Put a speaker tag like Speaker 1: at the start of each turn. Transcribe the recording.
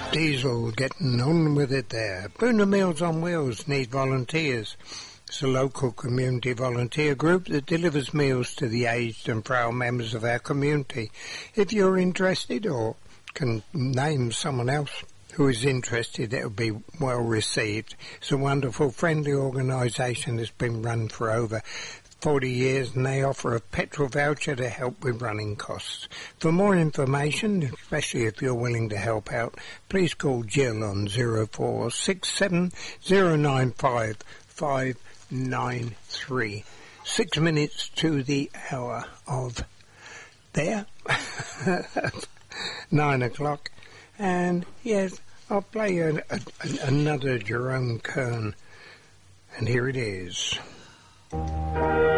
Speaker 1: Diesel getting on with it there. Boona Meals on Wheels need volunteers. It's a local community volunteer group that delivers meals to the aged and frail members of our community. If you're interested or can name someone else who is interested, it will be well received. It's a wonderful, friendly organisation that's been run for over 40 years, and they offer a petrol voucher to help with running costs. For more information, especially if you're willing to help out, please call Jill on 0467 095 593. 6 minutes to the hour of there. 9 o'clock. And yes, I'll play you another Jerome Kern. And here it is.